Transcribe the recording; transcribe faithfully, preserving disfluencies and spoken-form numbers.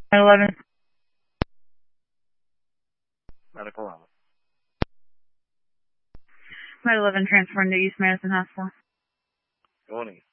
eleven. Medical Island. Med eleven transferring to East Madison Hospital. Going east.